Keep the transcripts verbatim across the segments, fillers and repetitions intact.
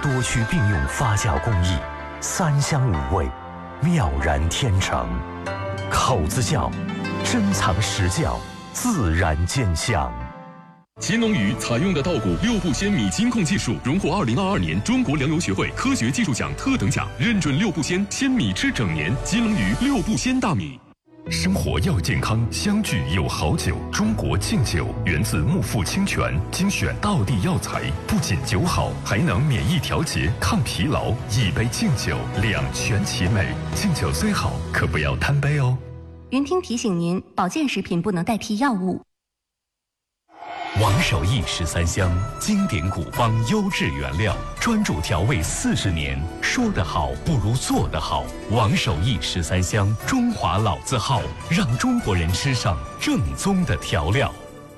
多区并用发酵工艺，三香五味，妙然天成。口子窖，珍藏实窖，自然见香。 金龙鱼采用的稻谷六步鲜米金控技术，荣获二零二二年中国粮油学会科学技术奖特等奖，认准六步鲜，鲜米吃整年。金龙鱼六步鲜大米。 生活要健康，相聚有好酒。中国敬酒源自木富清泉，精选道地药材，不仅酒好，还能免疫调节、抗疲劳。一杯敬酒，两全其美。敬酒虽好，可不要贪杯哦。 云听提醒您，保健食品不能代替药物。 王守义十三香，经典古方，优质原料，专注调味四十年。说得好不如做得好。王守义十三香，中华老字号，让中国人吃上正宗的调料。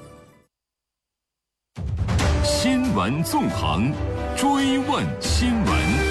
新闻纵横，追问新闻。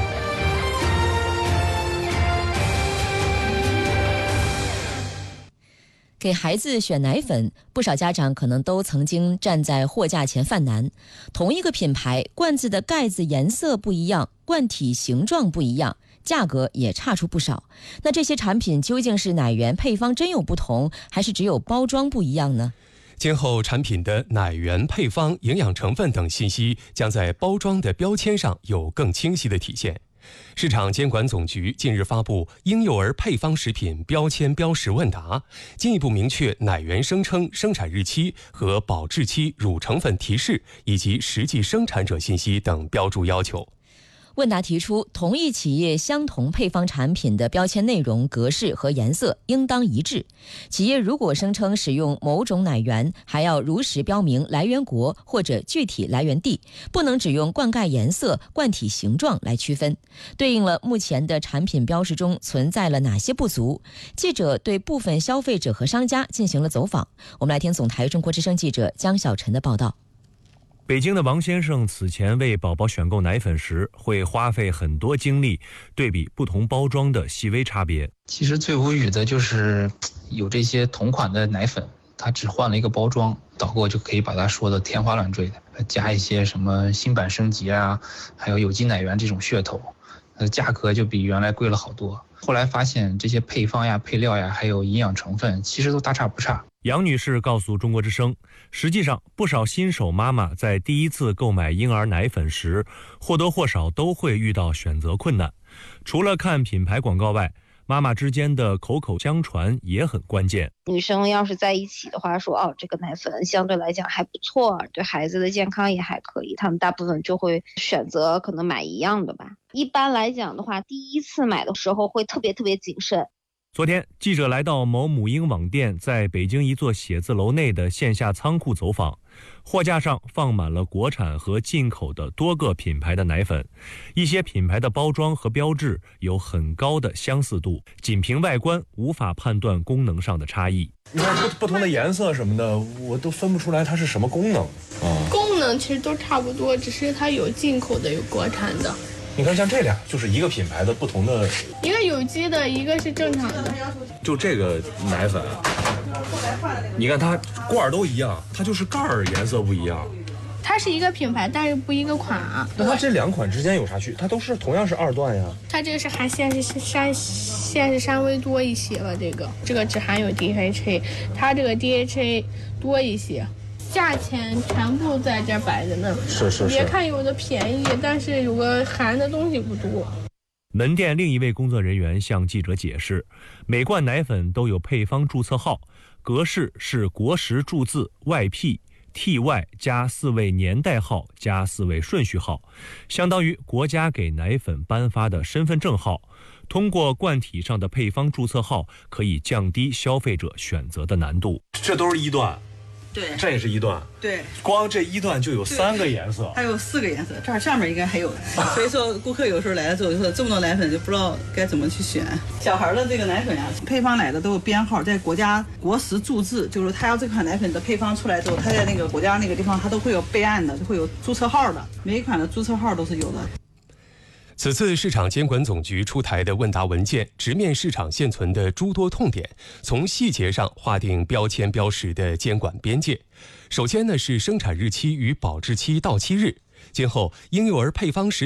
给孩子选奶粉，不少家长可能都曾经站在货架前犯难。同一个品牌，罐子的盖子颜色不一样，罐体形状不一样，价格也差出不少。那这些产品究竟是奶源配方真有不同，还是只有包装不一样呢？ 今后产品的奶源、配方、营养成分等信息将在包装的标签上有更清晰的体现。市场监管总局近日发布婴幼儿配方食品标签标识问答，进一步明确奶源声称、生产日期和保质期、乳成分提示以及实际生产者信息等标注要求。 问答提出，同一企业相同配方产品的标签内容、格式和颜色应当一致。企业如果声称使用某种奶源，还要如实标明来源国或者具体来源地，不能只用罐盖颜色、罐体形状来区分。对应了目前的产品标识中存在了哪些不足？记者对部分消费者和商家进行了走访。我们来听总台中国之声记者江小晨的报道。 北京的王先生此前为宝宝选购奶粉时，会花费很多精力对比不同包装的细微差别。 其实最无语的就是有这些同款的奶粉，它只换了一个包装，导购就可以把它说的天花乱坠的，加一些什么新版升级啊，还有有机奶源这种噱头，呃，价格就比原来贵了好多。后来发现这些配方呀、配料呀，还有营养成分，其实都大差不差。 杨女士告诉中国之声，实际上不少新手妈妈在第一次购买婴儿奶粉时，或多或少都会遇到选择困难。除了看品牌广告外，妈妈之间的口口相传也很关键。 女生要是在一起的话，说哦，这个奶粉相对来讲还不错，对孩子的健康也还可以，他们大部分就会选择可能买一样的吧。一般来讲的话，第一次买的时候会特别特别谨慎。 昨天，记者来到某母婴网店在北京一座写字楼内的线下仓库走访，货架上放满了国产和进口的多个品牌的奶粉，一些品牌的包装和标志有很高的相似度，仅凭外观无法判断功能上的差异。 你看不不同的颜色什么的，我都分不出来它是什么功能啊。 功能其实都差不多，只是它有进口的，有国产的。 你看像这俩就是一个品牌的不同的， 一个有机的，一个是正常的。 就这个奶粉，你看它罐都一样，它就是盖儿颜色不一样。 它是一个品牌，但是不一个款啊。 那它这两款之间有啥区？它都是同样是二段呀。 它这个是含膳食膳膳食纤维多一些吧，这个这个只含有 D H A， 它这个 D H A 多一些。价钱全部在这摆着呢， 是是是。 别看有的便宜，但是有个含的东西不多。 门店另一位工作人员向记者解释，每罐奶粉都有配方注册号，格式是国时注字外 P T Y 加四位年代号加四位顺序号，相当于国家给奶粉颁发的身份证号。通过罐体上的配方注册号，可以降低消费者选择的难度。 这都是一段。 对， 这也是一段， 对， 光这一段就有三个颜色， 还有四个颜色，这儿上面应该还有。所以说，顾客有时候来了之后就说，这么多奶粉就不知道该怎么去选。小孩的这个奶粉呀，配方奶的都有编号，在国家国时注字，就是他要这款奶粉的配方出来之后，他在那个国家那个地方，他都会有备案的，就会有注册号的，每一款的注册号都是有的。 此次市场监管总局出台的问答文件，直面市场现存的诸多痛点，从细节上划定标签标识的监管边界。首先呢是生产日期与保质期到期日，今后婴幼儿配方食